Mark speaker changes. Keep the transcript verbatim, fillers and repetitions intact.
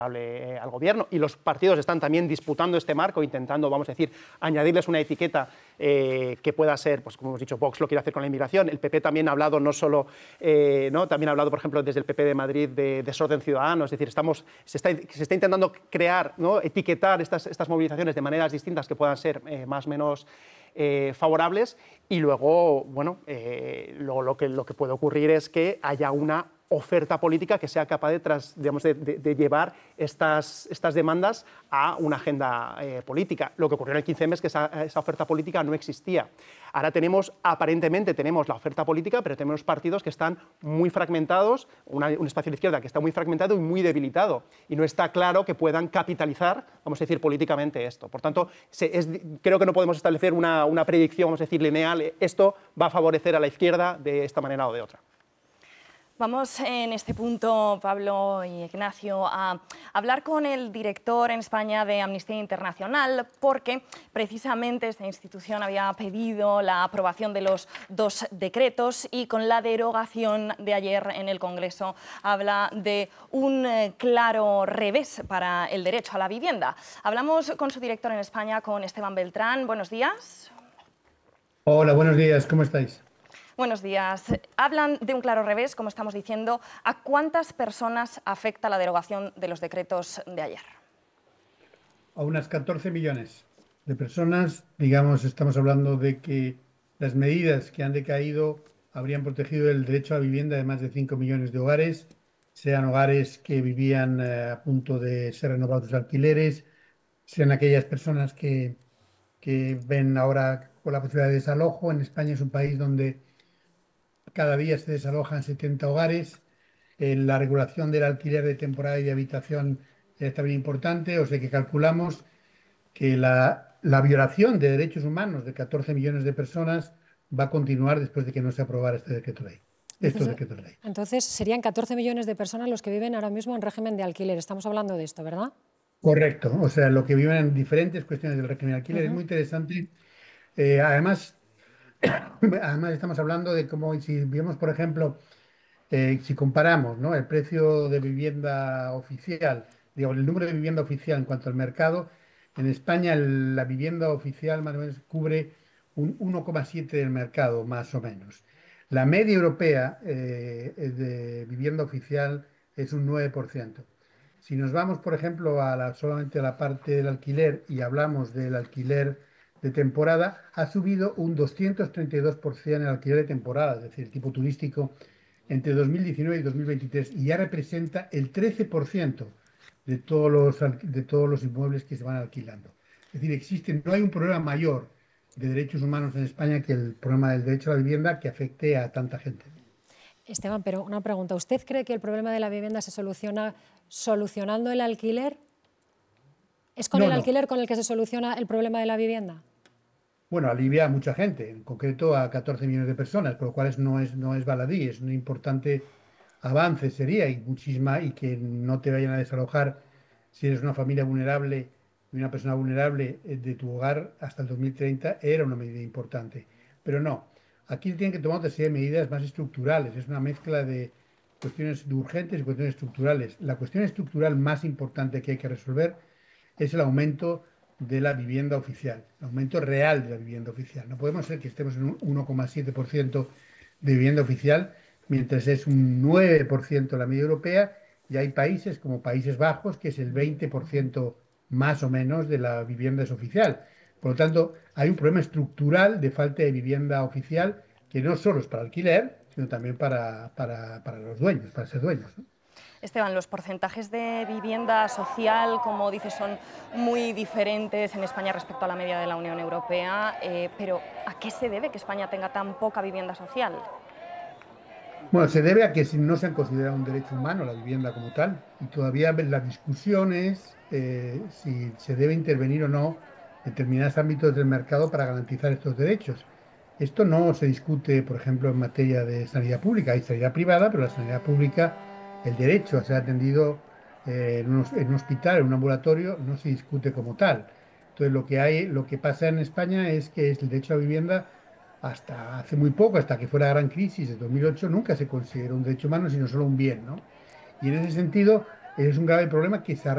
Speaker 1: eh, al gobierno, y los partidos están también disputando este marco, intentando, vamos a decir, añadirles una etiqueta eh, que pueda ser, pues como hemos dicho, Vox lo quiere hacer con la inmigración. El P P también ha hablado no solo, eh, ¿no? también ha hablado, por ejemplo, desde el P P de Madrid de desorden ciudadano, es decir, estamos, se, está, se está intentando crear, ¿no? etiquetar estas, estas movilizaciones de maneras distintas que puedan ser eh, más o menos eh, favorables, y luego, bueno, eh, lo, lo, que, lo que puede ocurrir es que haya una oferta política que sea capaz de, tras, digamos, de, de, de llevar estas, estas demandas a una agenda eh, política. Lo que ocurrió en el quince eme es que esa, esa oferta política no existía. Ahora tenemos, aparentemente tenemos la oferta política, pero tenemos partidos que están muy fragmentados, una, un espacio de izquierda que está muy fragmentado y muy debilitado, y no está claro que puedan capitalizar, vamos a decir, políticamente esto. Por tanto, se, es, creo que no podemos establecer una, una predicción, vamos a decir, lineal. Esto va a favorecer a la izquierda de esta manera o de otra.
Speaker 2: Vamos en este punto, Pablo y Ignacio, a hablar con el director en España de Amnistía Internacional, porque precisamente esta institución había pedido la aprobación de los dos decretos, y con la derogación de ayer en el Congreso habla de un claro revés para el derecho a la vivienda. Hablamos con su director en España, con Esteban Beltrán. Buenos días.
Speaker 3: Hola, buenos días. ¿Cómo estáis?
Speaker 2: Buenos días. Hablan de un claro revés, como estamos diciendo. ¿A cuántas personas afecta la derogación de los decretos de ayer?
Speaker 3: A unas catorce millones de personas. Digamos, estamos hablando de que las medidas que han decaído habrían protegido el derecho a vivienda de más de cinco millones de hogares, sean hogares que vivían eh, a punto de ser renovados sus alquileres, sean aquellas personas que, que ven ahora con la posibilidad de desalojo. En España es un país donde cada día se desalojan setenta hogares. Eh, la regulación del alquiler de temporada y de habitación es también importante. O sea que calculamos que la, la violación de derechos humanos de catorce millones de personas va a continuar después de que no se aprobara este decreto ley. Estos decretos ley.
Speaker 4: Entonces serían catorce millones de personas los que viven ahora mismo en régimen de alquiler. Estamos hablando de esto, ¿verdad?
Speaker 3: Correcto. O sea, lo que viven en diferentes cuestiones del régimen de alquiler. Uh-huh. Es muy interesante. Eh, además, además, estamos hablando de cómo, si vemos, por ejemplo, Eh, si comparamos, ¿no?, el precio de vivienda oficial, digo, el número de vivienda oficial en cuanto al mercado, en España el, la vivienda oficial más o menos cubre un uno coma siete del mercado, más o menos. La media europea eh, de vivienda oficial es un nueve por ciento. Si nos vamos, por ejemplo, a la, solamente a la parte del alquiler y hablamos del alquiler de temporada, ha subido un doscientos treinta y dos por ciento el alquiler de temporada, es decir, el tipo turístico, entre dos mil diecinueve y dos mil veintitrés, y ya representa el trece por ciento de todos los, de todos los inmuebles que se van alquilando. Es decir, existe, no hay un problema mayor de derechos humanos en España que el problema del derecho a la vivienda que afecte a tanta gente.
Speaker 4: Esteban, pero una pregunta. ¿Usted cree que el problema de la vivienda se soluciona solucionando el alquiler? ¿Es con
Speaker 3: no,
Speaker 4: el
Speaker 3: no.
Speaker 4: alquiler con el que se soluciona el problema de la vivienda?
Speaker 3: Bueno, alivia a mucha gente, en concreto a catorce millones de personas, por lo cual no es, no es baladí, es un importante avance sería, y muchísima, y que no te vayan a desalojar si eres una familia vulnerable y una persona vulnerable de tu hogar hasta el dos mil treinta era una medida importante. Pero no, aquí tienen que tomar otra serie de medidas más estructurales, es una mezcla de cuestiones urgentes y cuestiones estructurales. La cuestión estructural más importante que hay que resolver es el aumento de la vivienda oficial, el aumento real de la vivienda oficial. No podemos ser que estemos en un uno coma siete por ciento de vivienda oficial, mientras es un nueve por ciento la media europea, y hay países como Países Bajos, que es el veinte por ciento más o menos de la vivienda es oficial. Por lo tanto, hay un problema estructural de falta de vivienda oficial, que no solo es para alquiler, sino también para, para, para los dueños, para ser dueños, ¿no?
Speaker 2: Esteban, los porcentajes de vivienda social, como dices, son muy diferentes en España respecto a la media de la Unión Europea, eh, pero ¿a qué se debe que España tenga tan poca vivienda social?
Speaker 3: Bueno, se debe a que no se han considerado un derecho humano la vivienda como tal, y todavía la discusión es eh, si se debe intervenir o no en determinados ámbitos del mercado para garantizar estos derechos. Esto no se discute, por ejemplo, en materia de sanidad pública. Hay sanidad privada, pero la sanidad pública, el derecho a ser atendido eh, en, un, en un hospital, en un ambulatorio, no se discute como tal. Entonces, lo que hay, lo que pasa en España es que es el derecho a la vivienda, hasta hace muy poco, hasta que fue la gran crisis de dos mil ocho, nunca se consideró un derecho humano, sino solo un bien, ¿no? Y en ese sentido, es un grave problema que se ha